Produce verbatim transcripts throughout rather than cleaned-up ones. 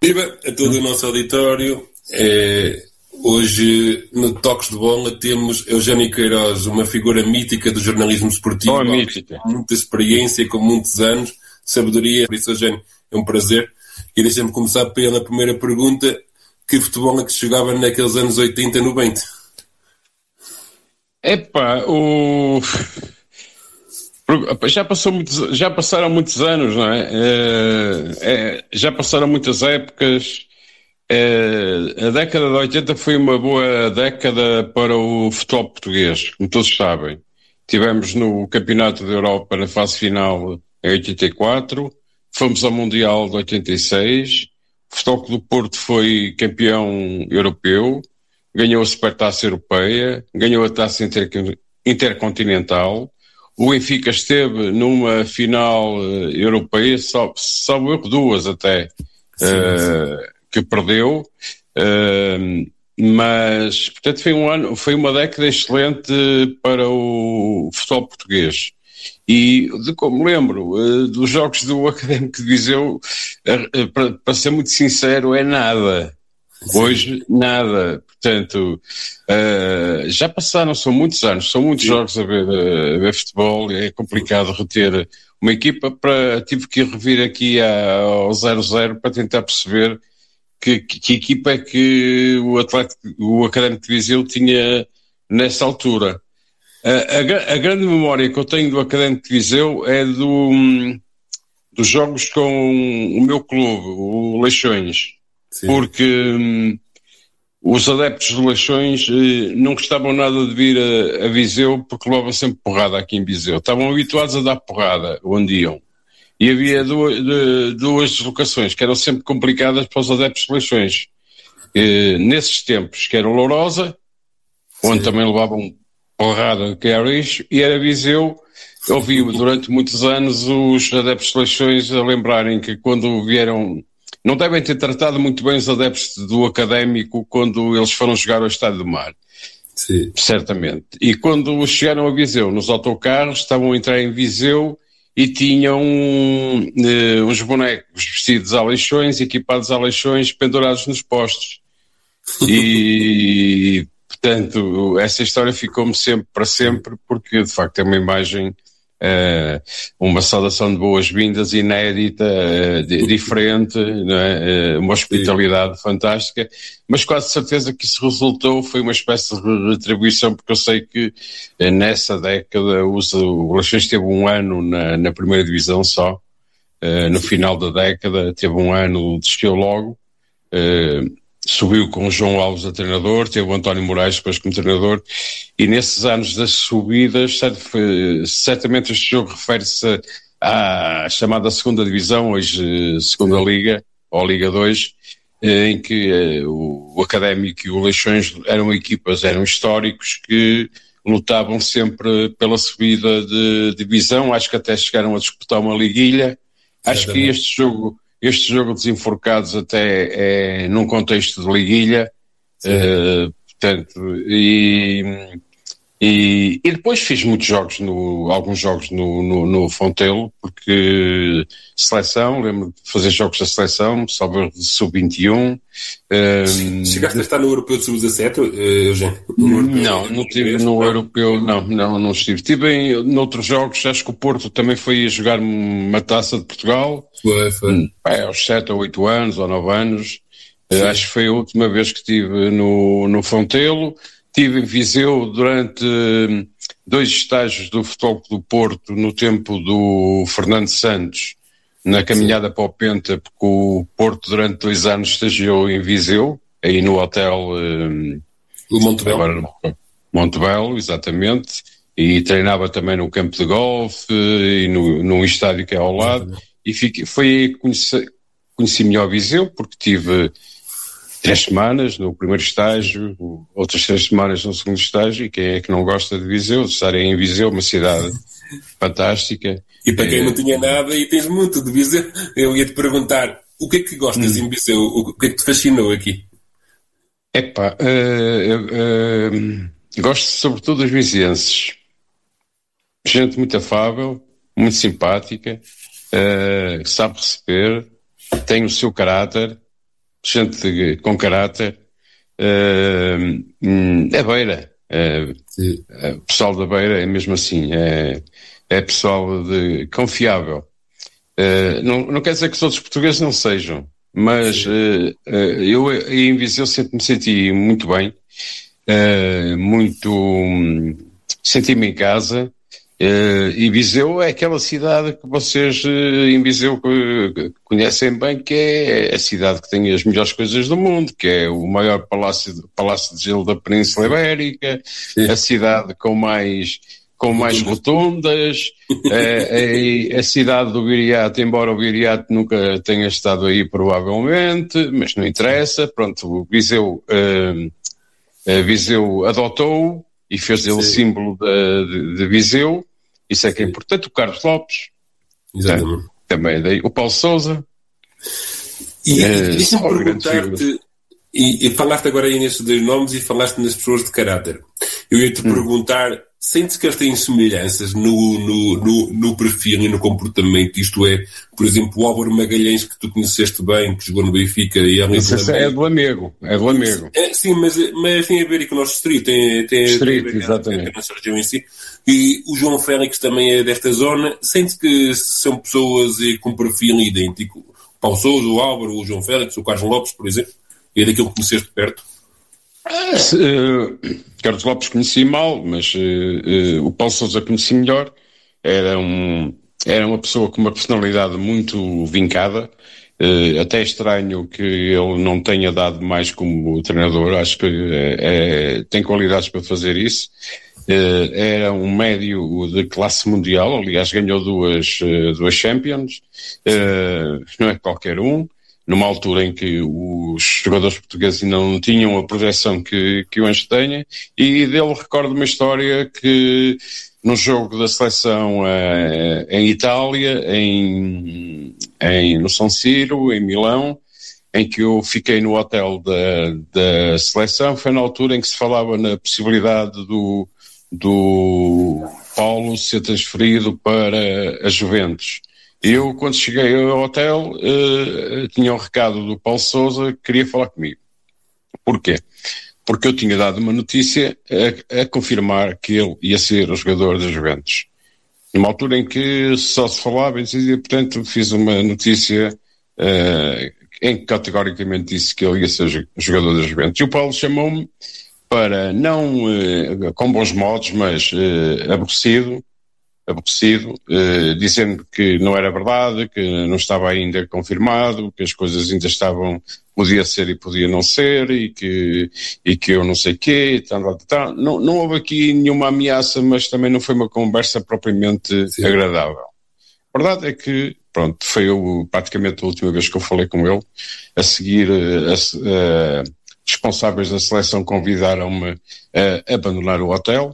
Viva a todo o nosso auditório. É, hoje, no Toques de Bola, temos Eugénio Queiroz, uma figura mítica do jornalismo esportivo, oh, mítica. com muita experiência, com muitos anos, sabedoria. Por isso, Eugénio, é um prazer. E deixa-me começar pela primeira pergunta. Que futebol é que se jogava naqueles anos oitenta e noventa? Epá, o... Já, passou muitos, já passaram muitos anos, não é? É, é já passaram muitas épocas. É, a década de oitenta foi uma boa década para o futebol português, como todos sabem. Tivemos no Campeonato da Europa na fase final em oitenta e quatro, fomos ao Mundial de oitenta e seis, o Futebol Clube do Porto foi campeão europeu, ganhou a Supertaça Europeia, ganhou a Taça Inter- Intercontinental. O Benfica esteve numa final uh, europeia, só, só duas até, sim, uh, sim. que perdeu, uh, mas, portanto, foi, um ano, foi uma década excelente para o futebol português. E, de como lembro, uh, dos jogos do Académico de Viseu, uh, uh, para, para ser muito sincero, é nada. Sim. Hoje, nada. Portanto, uh, já passaram, são muitos anos, são muitos Sim. jogos a ver, a ver futebol, é complicado reter uma equipa. Para, tive que revir aqui ao zero zero para tentar perceber que, que, que equipa é que o, Atlético, o Académico de Viseu tinha nessa altura. Uh, a, a grande memória que eu tenho do Académico de Viseu é do, dos jogos com o meu clube, o Leixões. Sim. Porque hum, os adeptos de Leixões eh, não gostavam nada de vir a, a Viseu porque levavam sempre porrada aqui em Viseu. Estavam habituados a dar porrada onde iam. E havia duas, de, duas deslocações que eram sempre complicadas para os adeptos de Leixões. Eh, nesses tempos, que era Lourosa, onde Sim. também levavam porrada que era isso, e era Viseu. Eu vi durante muitos anos os adeptos de Leixões a lembrarem que quando vieram... Não devem ter tratado muito bem os adeptos do Académico quando eles foram jogar ao Estádio do Mar. Sim. Certamente. E quando chegaram a Viseu, nos autocarros, estavam a entrar em Viseu e tinham uh, uns bonecos vestidos a Leixões, equipados a Leixões, pendurados nos postos. E, portanto, essa história ficou-me sempre para sempre, porque, de facto, é uma imagem... Uh, uma saudação de boas-vindas inédita, uh, de, diferente, não é? uh, uma hospitalidade Sim. fantástica, mas quase certeza que isso resultou, foi uma espécie de retribuição, porque eu sei que uh, nessa década os, o Leixões teve um ano na, na primeira divisão só, uh, no final da década teve um ano, desceu logo, uh, subiu com o João Alves a treinador, teve o António Moraes depois como treinador, e nesses anos das subidas, certamente este jogo refere-se à chamada segunda divisão, hoje segunda liga, ou Liga dois, em que o Académico e o Leixões eram equipas, eram históricos que lutavam sempre pela subida de divisão, acho que até chegaram a disputar uma liguilha. Acho que este jogo... Este jogo dos enforcados até é num contexto de liguilha, uh, portanto, e, e, e depois fiz muitos jogos, no, alguns jogos no, no, no Fontelo, porque seleção, lembro de fazer jogos da seleção, salvo de sub vinte e um. Um, Chegaste a estar no Europeu de sub dezassete, Eugénio? Não, não estive no não. Europeu, não, não, não estive. Estive em noutros jogos, acho que o Porto também foi a jogar uma taça de Portugal. Foi, foi. É, aos sete ou oito anos, ou nove anos. Sim. Acho que foi a última vez que estive no, no Fontelo. Estive em Viseu durante dois estágios do Futebol Clube do Porto no tempo do Fernando Santos, na caminhada Sim. para o Penta, porque o Porto durante dois anos estagiou em Viseu, aí no hotel... Um, o Montebello. Agora, Montebello, exatamente. E treinava também no campo de golfe e no, num estádio que é ao lado. Exatamente. E fiquei, foi aí que conheci, conheci melhor Viseu, porque tive três semanas no primeiro estágio, outras três semanas no segundo estágio, e quem é que não gosta de Viseu, de estar em Viseu, uma cidade fantástica. E para quem é, não tinha nada, e tens muito de Viseu, eu ia-te perguntar, o que é que gostas hum. em Viseu? O que é que te fascinou aqui? Epá, uh, uh, uh, gosto sobretudo dos vizienses. Gente muito afável, muito simpática, uh, sabe receber, tem o seu caráter, gente com caráter. Uh, é Beira. Uh, uh, o pessoal da Beira é mesmo assim. É, é pessoal de, confiável. Uh, não, não quer dizer que os outros portugueses não sejam, mas uh, uh, eu em Viseu sempre me senti muito bem. Uh, muito um, senti-me em casa. Uh, e Viseu é aquela cidade que vocês uh, em Viseu uh, conhecem bem, que é a cidade que tem as melhores coisas do mundo, que é o maior palácio, palácio de gelo da Península Ibérica, Sim. a cidade com mais, com mais rotundas, uh, a, a cidade do Viriato, embora o Viriato nunca tenha estado aí provavelmente, mas não interessa, pronto, o Viseu, uh, uh, Viseu adotou e fez dele símbolo de, de, de Viseu. Isso é que é importante. O Carlos Lopes, Exatamente. também daí. O Paulo Sousa. E, é, e deixa-me perguntar-te, e, e falaste agora aí nestes dois nomes e falaste nas pessoas de caráter. Eu ia-te hum. perguntar, sentes que eles têm semelhanças no, no, no, no perfil e no comportamento? Isto é, por exemplo, o Álvaro Magalhães, que tu conheceste bem, que jogou no Benfica e é Isso é do amigo, é do amigo. É, sim, mas, mas tem a ver com o nosso distrito, tem, tem, distrito, tem a ver exatamente. com a nossa região em si. E o João Félix também é desta zona. Sente que são pessoas com perfil idêntico? O Paulo Sousa, o Álvaro, o João Félix, o Carlos Lopes, por exemplo? É daquilo que conheceste de perto? Ah, se, uh, Carlos Lopes conheci mal, mas uh, uh, o Paulo Sousa conheci melhor. Era, um, era uma pessoa com uma personalidade muito vincada. Uh, até estranho que ele não tenha dado mais como treinador. Acho que uh, é, tem qualidades para fazer isso. Uh, era um médio de classe mundial, aliás ganhou duas, uh, duas Champions, uh, não é qualquer um, numa altura em que os jogadores portugueses ainda não tinham a projeção que, que hoje têm, e dele recordo uma história que num jogo da seleção uh, em Itália, em, em, no San Siro, em Milão, em que eu fiquei no hotel da, da seleção, foi na altura em que se falava na possibilidade do do Paulo ser transferido para a Juventus. Eu, quando cheguei ao hotel, uh, tinha um recado do Paulo Sousa que queria falar comigo. Porquê? Porque eu tinha dado uma notícia a, a confirmar que ele ia ser o jogador da Juventus. Numa altura em que só se falava, e portanto fiz uma notícia uh, em que categoricamente disse que ele ia ser jogador da Juventus. E o Paulo chamou-me para, não uh, com bons modos, mas uh, aborrecido, aborrecido, uh, dizendo que não era verdade, que não estava ainda confirmado, que as coisas ainda estavam, podia ser e podia não ser, e que, e que eu não sei o quê, tal, tal, tal. Não, não houve aqui nenhuma ameaça, mas também não foi uma conversa propriamente Sim. agradável. A verdade é que, pronto, foi eu, praticamente a última vez que eu falei com ele. A seguir, a, a, responsáveis da seleção convidaram-me a abandonar o hotel,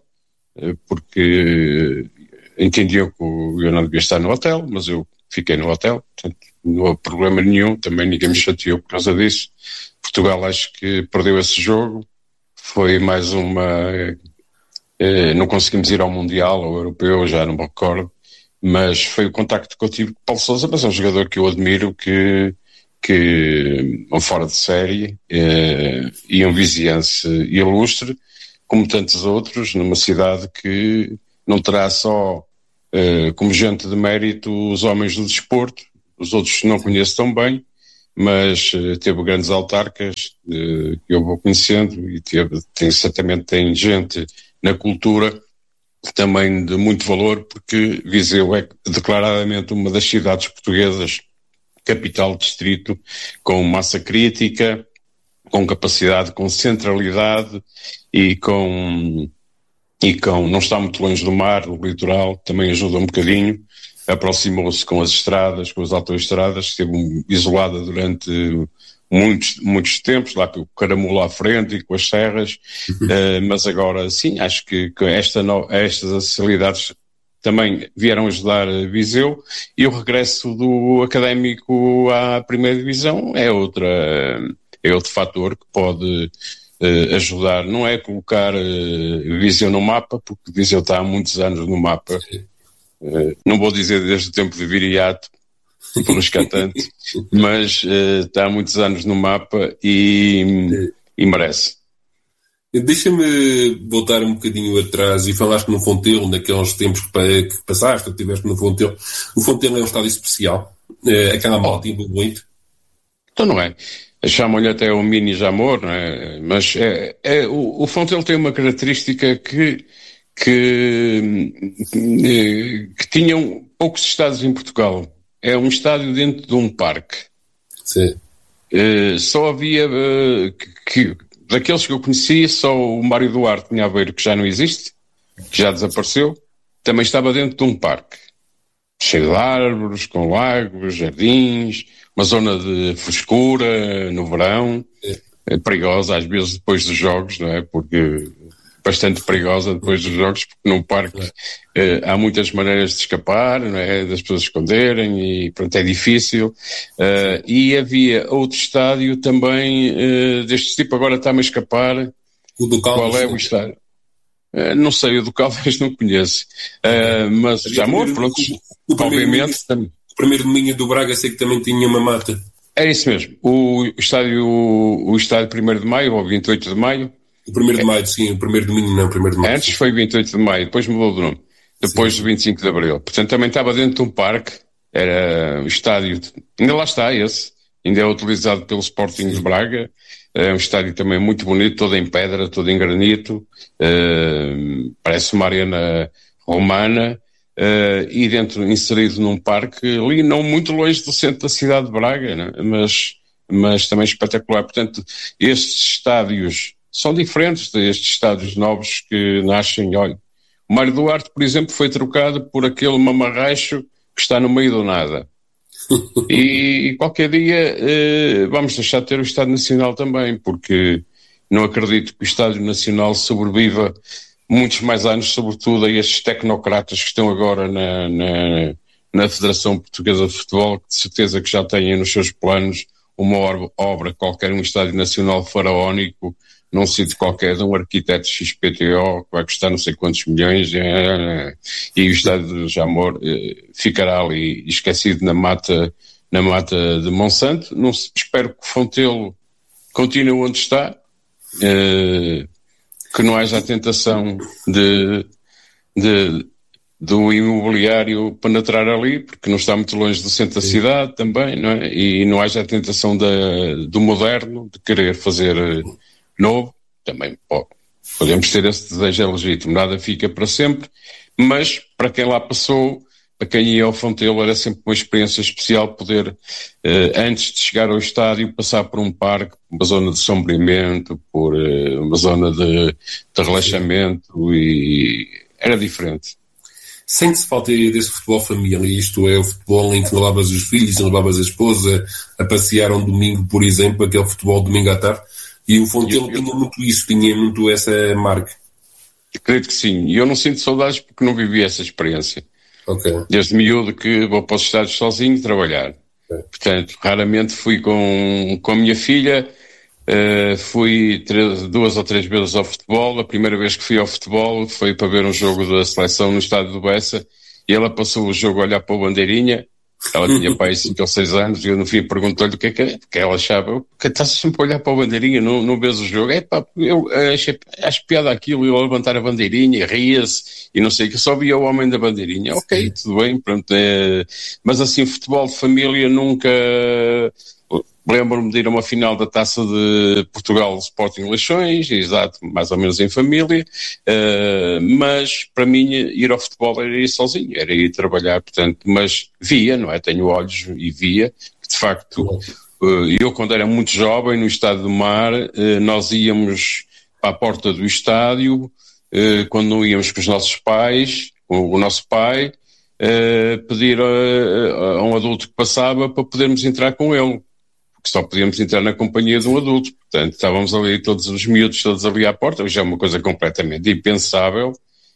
porque entendiam que eu não devia estar no hotel, mas eu fiquei no hotel, portanto, não houve problema nenhum, também ninguém me chateou por causa disso. Portugal acho que perdeu esse jogo, foi mais uma... Eh, não conseguimos ir ao Mundial, ao Europeu, já não me recordo, mas foi o contacto que eu tive com o Paulo Sousa, mas é um jogador que eu admiro, que que um fora de série eh, e um viziense ilustre, como tantos outros, numa cidade que não terá só eh, como gente de mérito os homens do desporto, os outros não conheço tão bem, mas eh, teve grandes autarcas eh, que eu vou conhecendo, e teve, tem, certamente tem gente na cultura também de muito valor, porque Viseu é declaradamente uma das cidades portuguesas capital distrito, com massa crítica, com capacidade, com centralidade e com, e com não está muito longe do mar, o litoral também ajuda um bocadinho, aproximou-se com as estradas, com as autoestradas, esteve isolada durante muitos, muitos tempos, lá com o Caramulo à frente e com as serras, uh, mas agora sim, acho que, que esta no, estas acessibilidades também vieram ajudar a Viseu, e o regresso do Académico à primeira divisão é outra, é outro fator que pode uh, ajudar, não é colocar uh, Viseu no mapa, porque Viseu está há muitos anos no mapa, uh, não vou dizer desde o tempo de Viriato, por arriscar tanto, mas uh, está há muitos anos no mapa e, e merece. Deixa-me voltar um bocadinho atrás e falaste no Fontelo, naqueles tempos que, que passaste, que estiveste no Fontelo. O Fontelo é um estádio especial, uh, aquela malta indo muito. Então não é. Chamam-lhe até o mini Jamor, não é? Mas é, é, o, o Fontelo tem uma característica que, que, que tinham poucos estádios em Portugal. É um estádio dentro de um parque. Sim. Uh, só havia, uh, que, que, daqueles que eu conhecia, só o Mário Duarte em Aveiro, que já não existe, que já desapareceu, também estava dentro de um parque. Cheio de árvores, com lagos, jardins, uma zona de frescura no verão, é. É perigosa às vezes depois dos jogos, não é? Porque bastante perigosa depois dos jogos, porque num parque é. eh, há muitas maneiras de escapar, não é? Das pessoas esconderem e pronto, é difícil. Uh, e havia outro estádio também uh, deste tipo, agora está-me a escapar. O do Caldas. Qual é o estádio? Uh, não sei, o do Caldas não conheço. Uh, mas já amor, pronto. O obviamente domingo, o primeiro domingo do Braga sei que também tinha uma mata. É isso mesmo. O estádio, o estádio primeiro de maio, ou vinte e oito de maio. O primeiro de maio, sim. O primeiro domingo não, o primeiro de maio. Antes foi vinte e oito de maio, depois mudou de nome. Depois sim. do vinte e cinco de abril. Portanto, também estava dentro de um parque. Era o estádio, ainda lá está esse. Ainda é utilizado pelo Sporting sim. de Braga. É um estádio também muito bonito, todo em pedra, todo em granito. Uh, parece uma arena romana. Uh, e dentro, inserido num parque ali, não muito longe do centro da cidade de Braga, né? mas, mas também espetacular. Portanto, estes estádios são diferentes destes estádios novos que nascem. Olha, o Mário Duarte, por exemplo, foi trocado por aquele mamarracho que está no meio do nada. E, e qualquer dia uh, vamos deixar de ter o Estádio Nacional também, porque não acredito que o Estádio Nacional sobreviva muitos mais anos, sobretudo a estes tecnocratas que estão agora na, na, na Federação Portuguesa de Futebol, que de certeza que já têm nos seus planos uma obra qualquer, um estádio nacional faraónico, num sítio qualquer de um arquiteto X P T O, que vai custar não sei quantos milhões, e o estádio de Jamor ficará ali esquecido na mata, na mata de Monsanto. Não, espero que o Fontelo continue onde está, que não haja a tentação de, de, do imobiliário penetrar ali, porque não está muito longe do centro da cidade também, não é? E não haja a tentação da, do moderno, de querer fazer novo, também pode. Podemos ter esse desejo, é legítimo, nada fica para sempre, mas para quem lá passou, para quem ia ao Fontelo, era sempre uma experiência especial poder, eh, antes de chegar ao estádio, passar por um parque, uma zona de sombreamento, por eh, uma zona de, de relaxamento, e era diferente. Sente-se falta desse futebol família, isto é, o futebol em que levavas os filhos, levavas a esposa a passear um domingo, por exemplo, aquele futebol domingo à tarde, e o Fontelo tinha muito isso, tinha muito essa marca. Acredito que sim, e eu não sinto saudades porque não vivi essa experiência. Okay. Desde miúdo que vou para os estádios sozinho trabalhar. Okay. Portanto, raramente fui com, com a minha filha, uh, fui três, duas ou três vezes ao futebol. A primeira vez que fui ao futebol foi para ver um jogo da seleção no estádio do Bessa, e ela passou o jogo a olhar para o Bandeirinha. Ela tinha pai cinco ou seis anos, e eu no fim perguntou-lhe o que é que, que ela achava. Que estás sempre a olhar para a bandeirinha, não, não vês o jogo? É pá, eu achei, acho piada aquilo, eu levantar a bandeirinha, ria-se, e não sei, que eu só via o homem da bandeirinha. Ok, tudo bem, pronto. É, mas assim, futebol de família nunca... Lembro-me de ir a uma final da Taça de Portugal Sporting Leixões, exato, mais ou menos em família, uh, mas para mim ir ao futebol era ir sozinho, era ir trabalhar, portanto, mas via, não é? Tenho olhos e via, que de facto, uh, eu quando era muito jovem, no Estádio do Mar, uh, nós íamos para a porta do estádio, uh, quando não íamos com os nossos pais, com o nosso pai, uh, pedir a, a um adulto que passava para podermos entrar com ele. Que só podíamos entrar na companhia de um adulto, portanto estávamos ali todos os miúdos todos ali à porta, hoje é uma coisa completamente impensável,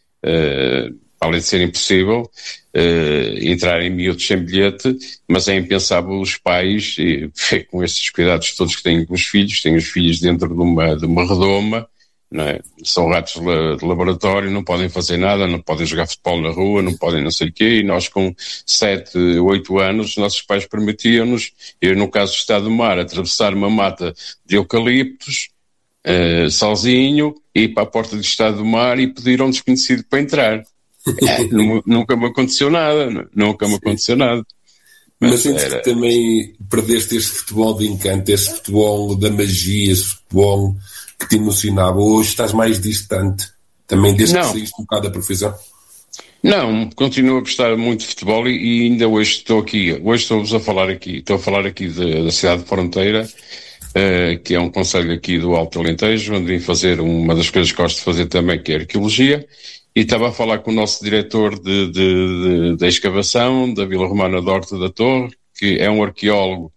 uh, além de ser impossível uh, entrar em miúdos sem bilhete, mas é impensável os pais, e, com estes cuidados todos que têm com os filhos, têm os filhos dentro de uma, de uma redoma, não é? São ratos de laboratório, não podem fazer nada, não podem jogar futebol na rua, não podem não sei o quê, e nós com sete, oito anos, os nossos pais permitiam-nos, eu no caso do Estado do Mar, atravessar uma mata de eucaliptos, uh, sozinho, ir para a porta do Estado do Mar e pedir a um desconhecido para entrar. É, nunca me aconteceu nada, nunca me aconteceu nada. Mas, Mas era... que também perdeste este futebol de encanto, este futebol da magia, este futebol que te emocionava. Hoje estás mais distante, também desde não. que saíste um bocado da profissão? Não, continuo a gostar muito de futebol e, e ainda hoje estou aqui, hoje estou-vos a falar aqui, estou a falar aqui de, da cidade de Fronteira, uh, que é um concelho aqui do Alto Alentejo, onde vim fazer uma das coisas que gosto de fazer também, que é arqueologia, e estava a falar com o nosso diretor de, de, de, de escavação da Vila Romana de Horta da Torre, que é um arqueólogo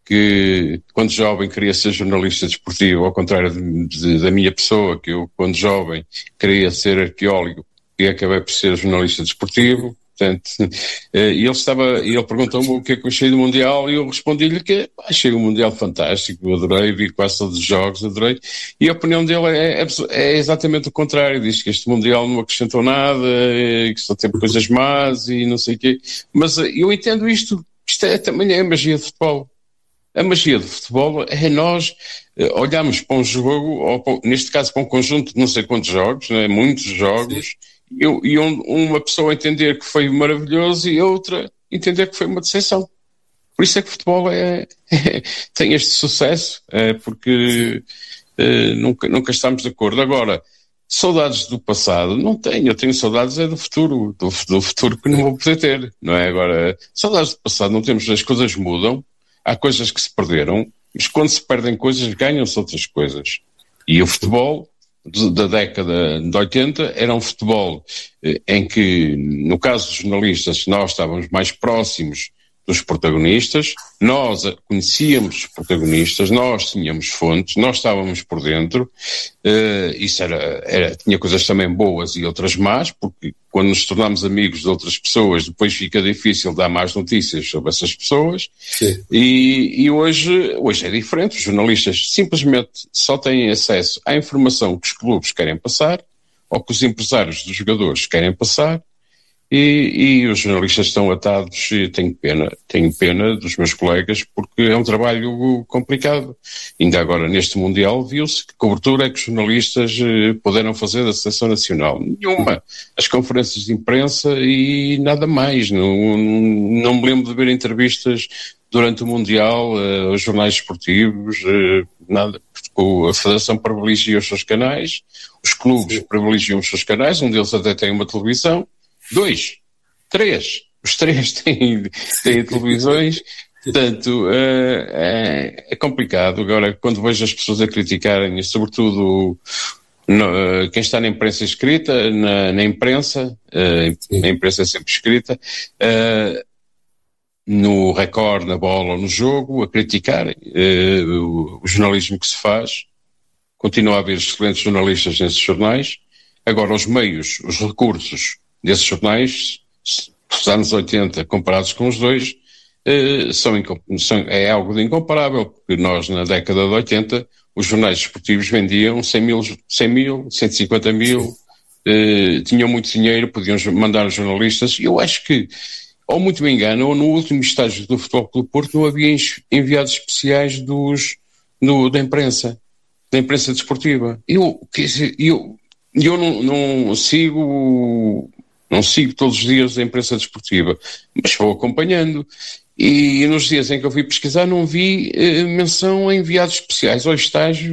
que, quando jovem, queria ser jornalista desportivo, ao contrário de, de, da minha pessoa, que eu, quando jovem, queria ser arqueólogo e acabei por ser jornalista desportivo. Portanto, e ele estava, ele perguntou-me o que é que eu achei do Mundial e eu respondi-lhe que achei o Mundial fantástico, adorei, vi quase todos os jogos, adorei. E a opinião dele é, é, é exatamente o contrário, diz que este Mundial não acrescentou nada, que só tem coisas más e não sei o quê. Mas eu entendo isto, isto é, também é a magia do futebol. A magia do futebol é nós olharmos para um jogo, ou para, neste caso para um conjunto de não sei quantos jogos, né, muitos jogos, e, e um, uma pessoa entender que foi maravilhoso e outra entender que foi uma decepção. Por isso é que o futebol é, é, tem este sucesso, é, porque é, nunca, nunca estamos de acordo. Agora, saudades do passado, não tenho, eu tenho saudades é do futuro, do, do futuro que não vou poder ter, não é? Agora, saudades do passado não temos, as coisas mudam, há coisas que se perderam, mas quando se perdem coisas, ganham-se outras coisas. E o futebol da década de oitenta era um futebol eh, em que, no caso dos jornalistas, nós estávamos mais próximos dos protagonistas, nós conhecíamos os protagonistas, nós tínhamos fontes, nós estávamos por dentro, uh, isso era, era, tinha coisas também boas e outras más, porque quando nos tornamos amigos de outras pessoas, depois fica difícil dar mais notícias sobre essas pessoas, e, e hoje, hoje é diferente, os jornalistas simplesmente só têm acesso à informação que os clubes querem passar, ou que os empresários dos jogadores querem passar, E, e os jornalistas estão atados e tenho pena, tenho pena dos meus colegas porque é um trabalho complicado. Ainda agora neste Mundial viu-se que cobertura é que os jornalistas eh, puderam fazer da seleção nacional. Nenhuma. As conferências de imprensa e nada mais. Não, não me lembro de ver entrevistas durante o Mundial eh, aos jornais esportivos, eh, nada. A Federação privilegia os seus canais, os clubes Sim. privilegiam os seus canais, um deles até tem uma televisão. Dois, três, os três têm, têm televisões, portanto uh, é, é complicado. Agora, quando vejo as pessoas a criticarem, sobretudo no, uh, quem está na imprensa escrita, na, na imprensa, uh, a imprensa é sempre escrita, uh, no Record, na Bola ou no Jogo, a criticarem uh, o, o jornalismo que se faz. Continua a haver excelentes jornalistas nesses jornais. Agora, os meios, os recursos desses jornais, dos anos oitenta, comparados com os dois, eh, são, são, é algo de incomparável, porque nós, na década de oitenta, os jornais esportivos vendiam cem mil, cem mil, cento e cinquenta mil, eh, tinham muito dinheiro, podiam mandar os jornalistas, e eu acho que, ou muito me engano, ou no último estágio do Futebol Clube Porto, não havia enviados especiais dos, do, da imprensa, da imprensa desportiva. Eu, quer dizer, eu, eu não, não sigo... Não sigo todos os dias a imprensa desportiva, mas vou acompanhando. E nos dias em que eu fui pesquisar não vi eh, menção a enviados especiais ou estágio